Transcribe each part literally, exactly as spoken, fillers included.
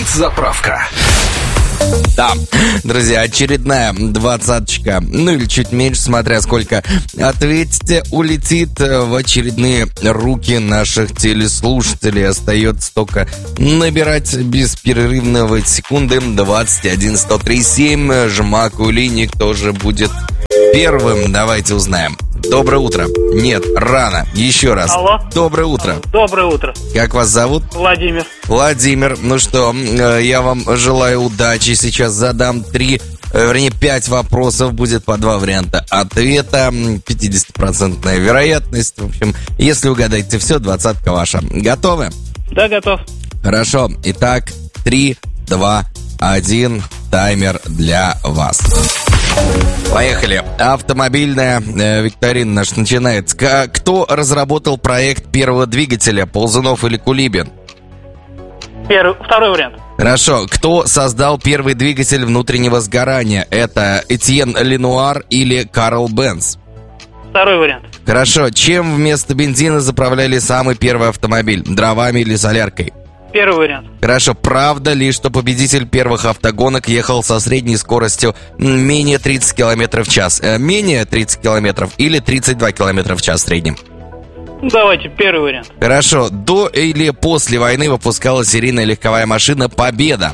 Подзаправка. Да, друзья, очередная двадцаточка, ну или чуть меньше, смотря сколько ответите, улетит в очередные руки наших телеслушателей. Остается только набирать бесперерывно в эти секунды двадцать один сто три семь. Жмак у линии, кто же будет первым? Давайте узнаем. Доброе утро. Нет, рано. Еще раз. Алло. Доброе утро. Доброе утро. Как вас зовут? Владимир. Владимир, ну что, я вам желаю удачи. Сейчас задам три, вернее, пять вопросов. Будет по два варианта ответа. пятидесятипроцентная вероятность. В общем, если угадаете все, двадцатка ваша. Готовы? Да, готов. Хорошо. Итак, три, два, один. Таймер для вас. Поехали. Автомобильная э, викторина наша начинается. К- кто разработал проект первого двигателя? Ползунов или Кулибин? Первый, второй вариант. Хорошо. Кто создал первый двигатель внутреннего сгорания? Это Этьен Ленуар или Карл Бенц? Второй вариант. Хорошо. Чем вместо бензина заправляли самый первый автомобиль? Дровами или соляркой? Первый вариант. Хорошо. Правда ли, что победитель первых автогонок ехал со средней скоростью менее тридцать километров в час? Э, менее тридцать километров или тридцать два километра в час в среднем? Давайте первый вариант. Хорошо. До или после войны выпускалась серийная легковая машина «Победа»?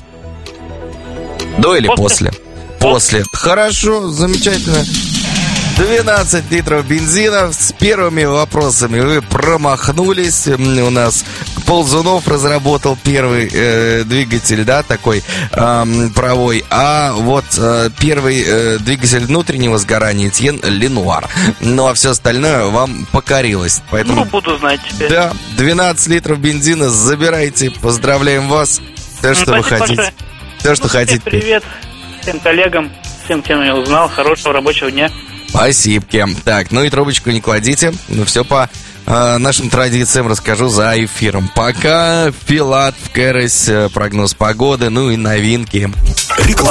До или после? После. После. Хорошо, замечательно. двенадцать литров бензина. С первыми вопросами вы промахнулись. У нас Ползунов разработал первый э, двигатель, да, такой э, паровой. А вот э, первый э, двигатель внутреннего сгорания Этьен Ленуар. Ну, а все остальное вам покорилось. Поэтому, ну, буду знать теперь. Да, двенадцать литров бензина забирайте. Поздравляем вас. Все, что ну, вы хотите. Большое. Все, что ну, хотите. Привет всем коллегам, всем, кем я узнал. Хорошего рабочего дня. Спасибо. Так, ну и трубочку не кладите. Ну, все по э, нашим традициям расскажу за эфиром. Пока. Филат, Кэрис, прогноз погоды, ну и новинки. Реклама.